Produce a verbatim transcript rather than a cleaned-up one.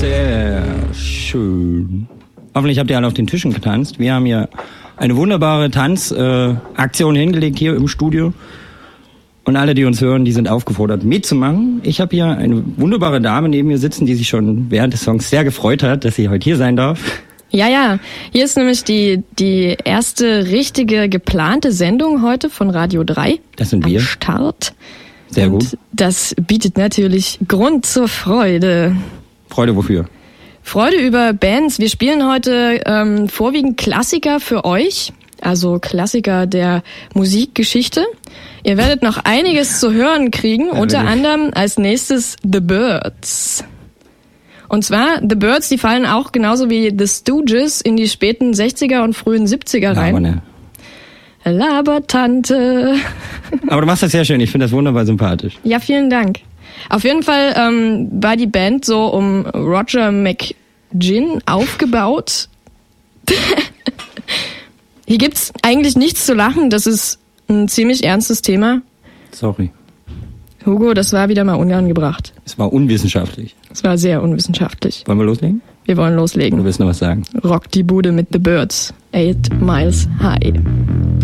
Sehr schön. Hoffentlich habt ihr alle auf den Tischen getanzt. Wir haben hier eine wunderbare Tanzaktion äh, hingelegt hier im Studio. Und alle, die uns hören, die sind aufgefordert, mitzumachen. Ich habe hier eine wunderbare Dame neben mir sitzen, die sich schon während des Songs sehr gefreut hat, dass sie heute hier sein darf. Ja, ja. Hier ist nämlich die, die erste richtige geplante Sendung heute von Radio drei. Das sind wir. Am Start. Sehr Und gut. Das bietet natürlich Grund zur Freude. Freude wofür? Freude über Bands. Wir spielen heute ähm, vorwiegend Klassiker für euch, also Klassiker der Musikgeschichte. Ihr werdet noch einiges zu hören kriegen, ja, unter anderem als nächstes The Byrds. Und zwar, The Byrds, die fallen auch genauso wie The Stooges in die späten sechziger und frühen siebziger rein. Ne. Labertante. Aber du machst das sehr schön, ich finde das wunderbar sympathisch. Ja, vielen Dank. Auf jeden Fall ähm, war die Band so um Roger McGinn aufgebaut. Hier gibt's eigentlich nichts zu lachen, das ist ein ziemlich ernstes Thema. Sorry. Hugo, das war wieder mal unangebracht. Es war unwissenschaftlich. Es war sehr unwissenschaftlich. Wollen wir loslegen? Wir wollen loslegen. Du willst noch was sagen? Rock die Bude mit The Byrds. Eight Miles High.